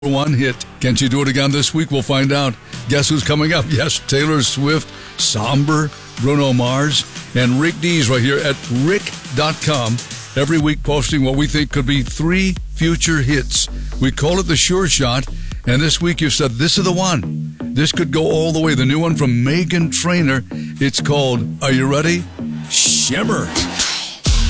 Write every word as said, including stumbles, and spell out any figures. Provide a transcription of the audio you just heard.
One hit. Can she do it again this week? We'll find out. Guess who's coming up? Yes, Taylor Swift, Somber, Bruno Mars, and Rick Dees right here at rick dot com. Every week posting what we think could be three future hits. We call it the Sure Shot, and this week you said this is the one. This could go all the way. The new one from Meghan Trainor. It's called, are you ready? Shimmer.